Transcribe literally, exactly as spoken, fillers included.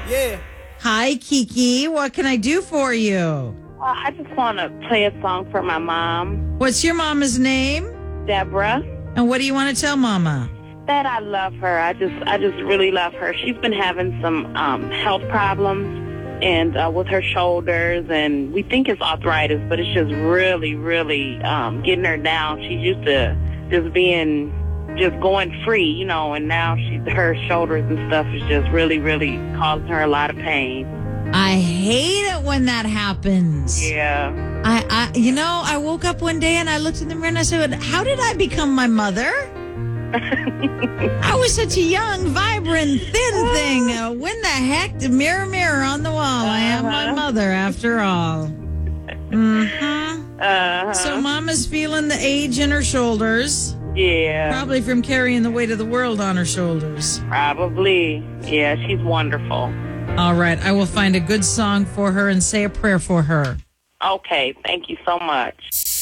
Yeah. Hi, Kiki. What can I do for you? Uh, I just want to play a song for my mom, What's your mama's name? Deborah. And what do you want to tell Mama? That I love her. I just, I just really love her. She's been having some um, health problems and uh, with her shoulders, and we think it's arthritis, but it's just really, really um, getting her down. She's used to just being, just going free, you know, and now she, her shoulders and stuff is just really, really causing her a lot of pain. I hate it when that happens. Yeah. I, I, you know, I woke up one day and I looked in the mirror and I said, how did I become my mother? I was such a young, vibrant, thin thing. Uh, when the heck, the mirror, mirror on the wall, I am my mother after all. Mm-hmm. Uh-huh. So Mama's feeling the age in her shoulders. Yeah. Probably from carrying the weight of the world on her shoulders. Probably. Yeah, she's wonderful. All right, I will find a good song for her and say a prayer for her. Okay, thank you so much.